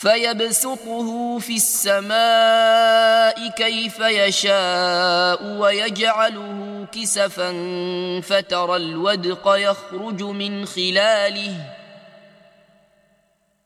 فيبسطه في السماء كيف يشاء ويجعله كسفا فترى الودق يخرج من خلاله